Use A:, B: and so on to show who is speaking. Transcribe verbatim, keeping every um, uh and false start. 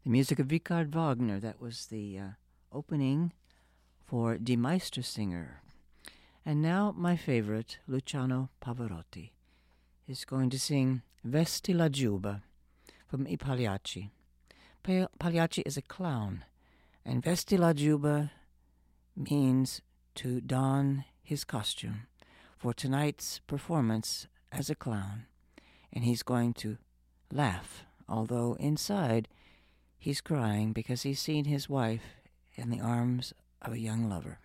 A: The music of Richard Wagner, that was the uh, opening for Die Meistersinger. And now my favorite, Luciano Pavarotti, is going to sing Vesti la Giuba from I Pagliacci. Pa- Pagliacci is a clown, and Vesti la Giuba means to don his costume for tonight's performance as a clown. And he's going to laugh, although inside he's crying because he's seen his wife in the arms of a young lover.